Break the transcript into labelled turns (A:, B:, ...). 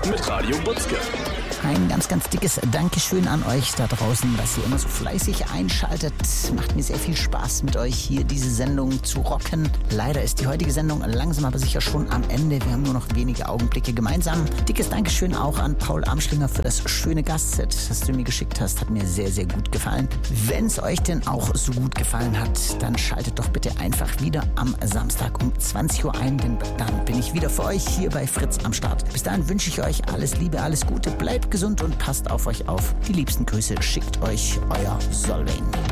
A: mit Radio Butzke.
B: Ein ganz, ganz dickes Dankeschön an euch da draußen, dass ihr immer so fleißig einschaltet. Macht mir sehr viel Spaß, mit euch hier diese Sendung zu rocken. Leider ist die heutige Sendung langsam aber sicher schon am Ende. Wir haben nur noch wenige Augenblicke gemeinsam. Dickes Dankeschön auch an Paul Armschlinger für das schöne Gastset, das du mir geschickt hast. Hat mir sehr, sehr gut gefallen. Wenn es euch denn auch so gut gefallen hat, dann schaltet doch bitte einfach wieder am Samstag um 20 Uhr ein, denn dann bin ich wieder für euch hier bei Fritz am Start. Bis dahin wünsche ich euch alles Liebe, alles Gute, bleibt gesund und passt auf euch auf. Die liebsten Grüße schickt euch euer Solveig.